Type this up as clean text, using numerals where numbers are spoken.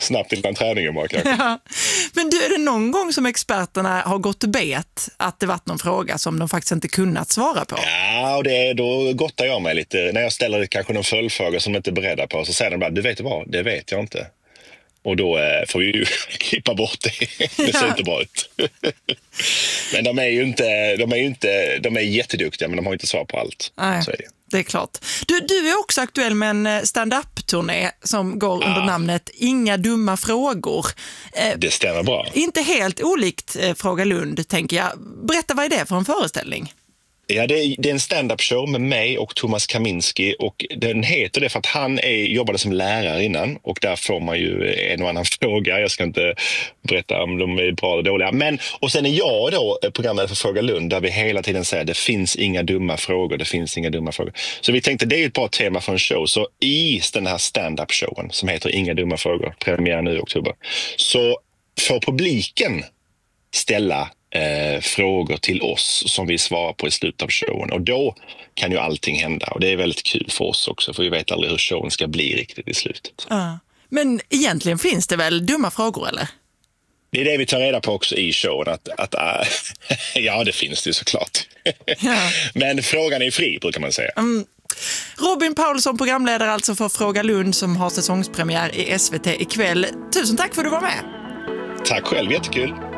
snabbt innan träningen bara kanske. Ja. Men du, är det någon gång som experterna har gått och bet att det varit någon fråga som de faktiskt inte kunnat svara på? Ja, och då gottar jag mig lite. När jag ställer kanske någon följdfråga som de inte är beredda på, så säger de bara, du vet vad, det vet jag inte. Och då får vi ju klippa bort det. Det ser inte bra ut. Men de är jätteduktiga, men de har inte svar på allt. Nej, så är det. Det är klart. Du är också aktuell med en stand-up-turné som går under namnet Inga dumma frågor. Det stämmer bra. Inte helt olikt Fråga Lund, tänker jag. Berätta, vad är det för en föreställning? Ja, det är en stand-up show med mig och Thomas Kaminski, och den heter det för att han jobbade som lärare innan, och där får man ju en och annan fråga. Jag ska inte berätta om de är bra eller dåliga. Men, och sen är jag då programmet för Fråga Lund, där vi hela tiden säger det finns inga dumma frågor, det finns inga dumma frågor. Så vi tänkte det är ett bra tema för en show. Så i den här stand-up showen som heter Inga dumma frågor, premiär nu i oktober, så får publiken ställa frågor till oss som vi svarar på i slutet av showen, och då kan ju allting hända, och det är väldigt kul för oss också, för vi vet aldrig hur showen ska bli riktigt i slutet. Men egentligen finns det väl dumma frågor, eller? Det är det vi tar reda på också i showen, att ja, det finns det såklart. Ja. Men frågan är fri, brukar man säga. Robin Paulsson, programledare alltså för Fråga Lund, som har säsongspremiär i SVT ikväll. Tusen tack för att du var med. Tack själv, jättekul.